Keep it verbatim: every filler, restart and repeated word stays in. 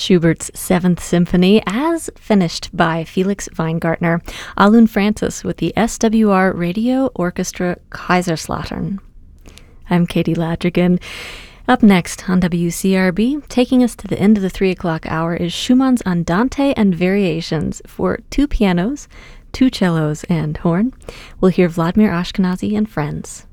Schubert's Seventh Symphony, as finished by Felix Weingartner. Alun Francis with the S W R Radio Orchestra Kaiserslautern. I'm Katie Ladrigan. Up next on W C R B, taking us to the end of the three o'clock hour, is Schumann's Andante and Variations for two pianos, two cellos, and horn. We'll hear Vladimir Ashkenazy and Friends.